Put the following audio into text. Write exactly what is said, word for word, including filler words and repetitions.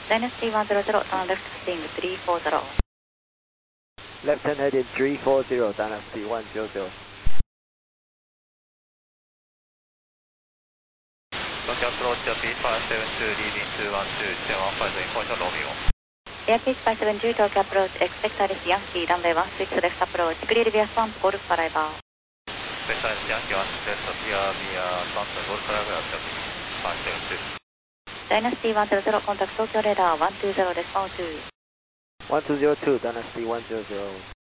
Dynasty one zero zero, turn left heading three four zero. Left hand heading three four zero, Dynasty one zero zero. Tokyo approach P five seven two, leading two one two, ten one five, information Romeo. Airspeed five seven two, Tokyo approach, expect Alice Yankee, runway one six left approach, clear via Swamp, Golf arrival. Specialist Yankee one six left, clear via Swamp, Golf arrival, five seven two. Dynasty one zero zero, contact Tokyo radar one two zero, response two. one two zero two, Dynasty one zero zero.